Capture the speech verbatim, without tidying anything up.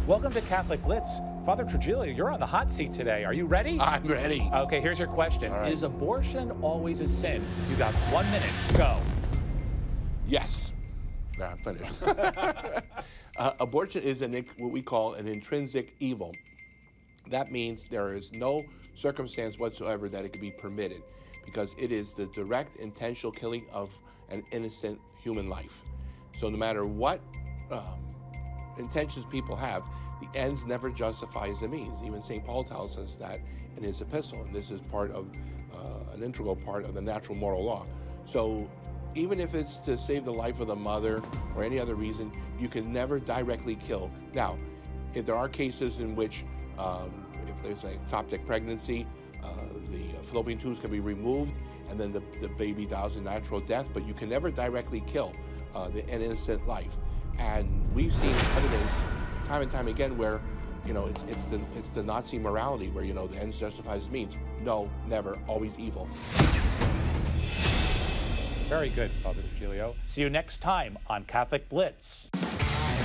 Welcome to Catholic Blitz. Father Trujillo, you're on the hot seat today. Are you ready? I'm ready. Okay, here's your question. All right. Is abortion always a sin? You got one minute. Go. Yes. No, I'm finished. uh, abortion is an, what we call an intrinsic evil. That means there is no circumstance whatsoever that it could be permitted, because it is the direct intentional killing of an innocent human life. So no matter what um, intentions people have, the ends never justifies the means. Even Saint Paul tells us that in his epistle, and this is part of uh, an integral part of the natural moral law. So even if it's to save the life of the mother or any other reason, you can never directly kill. Now, if there are cases in which um, if there's a ectopic pregnancy, uh, the fallopian tubes can be removed and then the, the baby dies a natural death, but you can never directly kill uh, the, an innocent life. And we've seen evidence time and time again where, you know, it's, it's, the, it's the Nazi morality where, you know, the ends justifies means. No, never, always evil. Very good, Father Trujillo. See you next time on Catholic Blitz.